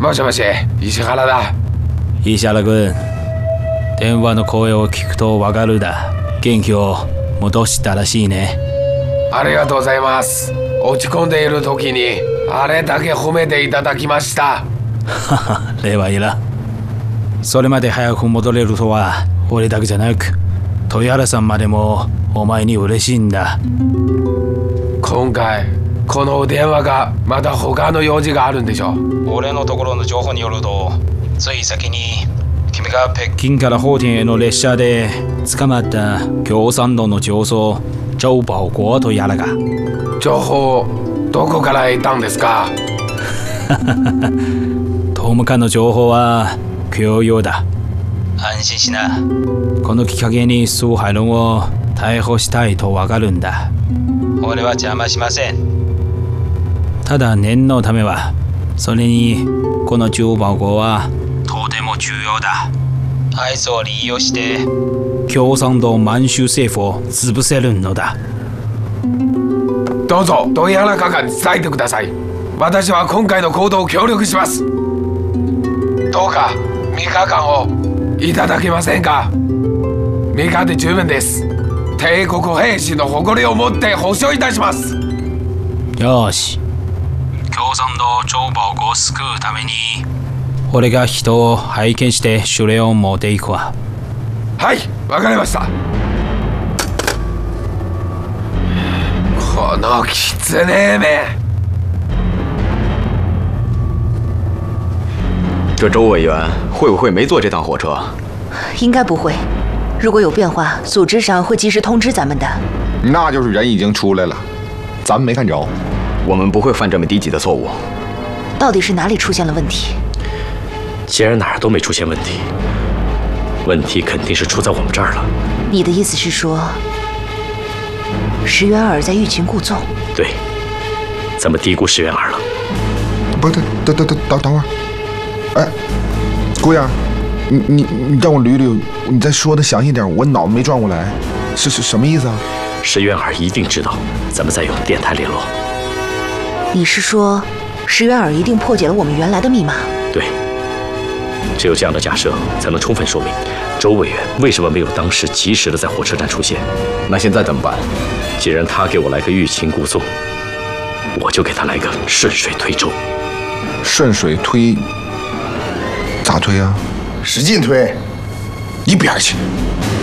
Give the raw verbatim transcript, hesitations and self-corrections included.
もしもし、石原だ。 石原君、電話の声を聞くとわかるだ。元気を戻したらしいね。 ありがとうございます。落ち込んでいる時にあれだけ褒めていただきました。 はは、礼はいらん。それまで早く戻れるとは俺だけじゃなく豊原さんまでもお前に嬉しいんだ。 今回この電話がまだ他の用事があるんでしょ。 俺のところの情報によると、つい先に君が北京から法廷への列車で捕まった共産党の上層周保国とやらが。 情報どこから得たんですか？ 党務官の情報は共有だ。安心しな。このきっかけに苏海龍を逮捕したいとわかるんだ。俺は邪魔しません。ただ念のためは、それにこの周保国はとても重要だ。あいつを利用して共産党満州政府を潰せるのだ。 どうぞ豊原係に伝えてください。私は今回の行動を協力します。どうかみっかかんをいただけませんか？みっかで十分です。帝国兵士の誇りを持って保証いたします。 よし、共産党周保国を救うために俺が人を拝見して指令を持っていくわ。 はい、わかりました。このキツネめ。 这周委员会不会没坐这趟火车？ 应该不会。如果有变化，组织上会及时通知咱们的。 那就是人已经出来了，咱们没看着。 我们不会犯这么低级的错误。 到底是哪里出现了问题？ 既然哪儿都没出现问题，问题肯定是出在我们这儿了。 你的意思是说，石原尔在欲擒故纵？ 对，咱们低估石原尔了。 不是，等等等等等会儿。哎，姑爷，你你你让我捋捋，你再说的详细点，我脑子没转过来，是是什么意思啊？ 石原尔一定知道，咱们在用电台联络。 你是说，石原尔一定破解了我们原来的密码？ 对，只有这样的假设，才能充分说明周委员为什么没有当时及时的在火车站出现。 那现在怎么办？ 既然他给我来个欲擒故纵，我就给他来个顺水推舟。 顺水推？咋推啊？ 使劲推！ 一边去！